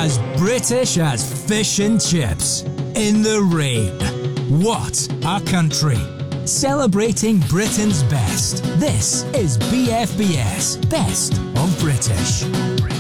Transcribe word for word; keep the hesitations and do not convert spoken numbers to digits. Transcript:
as British as fish and chips. In the rain. What a country. Celebrating Britain's best. This is B F B S, Best of British.